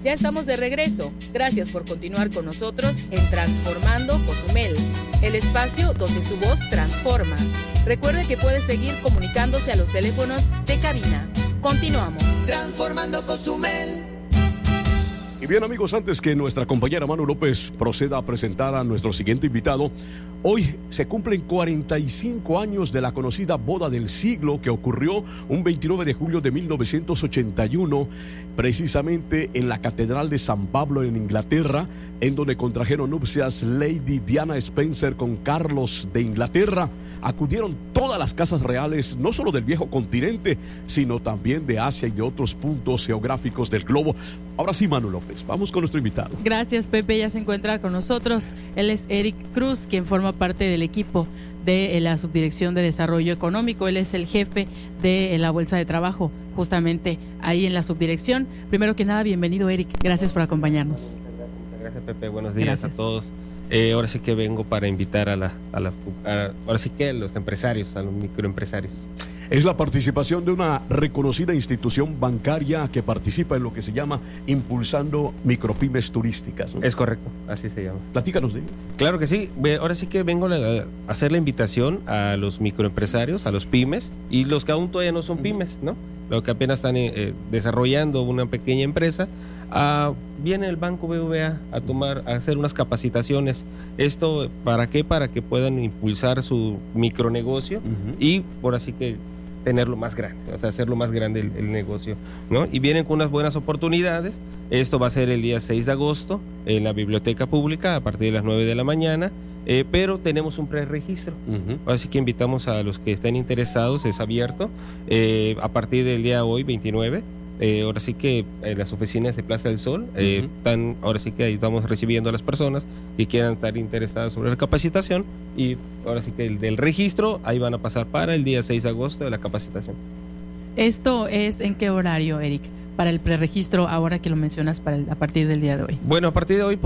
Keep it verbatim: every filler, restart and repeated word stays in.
Ya estamos de regreso. Gracias por continuar con nosotros en Transformando Cozumel, el espacio donde su voz transforma. Recuerde que puede seguir comunicándose a los teléfonos de cabina. Continuamos. Transformando Cozumel. Y bien, amigos, antes que nuestra compañera Manu López proceda a presentar a nuestro siguiente invitado, hoy se cumplen cuarenta y cinco años de la conocida boda del siglo que ocurrió un veintinueve de julio de mil novecientos ochenta y uno, precisamente en la Catedral de San Pablo en Inglaterra, en donde contrajeron nupcias Lady Diana Spencer con Carlos de Inglaterra. Acudieron todas las casas reales, no solo del viejo continente, sino también de Asia y de otros puntos geográficos del globo. Ahora sí, Manu López, vamos con nuestro invitado. Gracias, Pepe, ya se encuentra con nosotros. Él es Eric Cruz, quien forma parte del equipo de la Subdirección de Desarrollo Económico. Él es el jefe de la Bolsa de Trabajo, justamente ahí en la subdirección. Primero que nada, bienvenido, Eric. Gracias por acompañarnos. Muchas gracias, muchas gracias, Pepe. Buenos días Gracias. a todos. Eh, ahora sí que vengo para invitar a la, a la a, ahora sí que a los empresarios, a los microempresarios. Es la participación de una reconocida institución bancaria que participa en lo que se llama Impulsando Micropymes Turísticas, ¿no? Es correcto, así se llama. Platícanos de ello. Claro que sí. Ve, ahora sí que vengo a hacer la invitación a los microempresarios, a los pymes y los que aún todavía no son pymes, ¿no? Los que apenas están eh, desarrollando una pequeña empresa. Uh, viene el Banco B B V A a tomar, a hacer unas capacitaciones. ¿Esto para qué? Para que puedan impulsar su micronegocio uh-huh. y por así que tenerlo más grande, o sea, hacerlo más grande el, el negocio, ¿no? Y vienen con unas buenas oportunidades. Esto va a ser el día seis de agosto en la Biblioteca Pública a partir de las nueve de la mañana. Eh, pero tenemos un preregistro, uh-huh. así que invitamos a los que estén interesados, es abierto, eh, a partir del día de hoy, veintinueve. Eh, ahora sí que en las oficinas de Plaza del Sol eh, uh-huh. están, ahora sí que ahí estamos recibiendo a las personas que quieran estar interesadas sobre la capacitación y ahora sí que el del registro ahí van a pasar para el día seis de agosto de la capacitación. ¿Esto es en qué horario, Eric? Para el preregistro, ahora que lo mencionas, para el, a partir del día de hoy. Bueno, a partir de hoy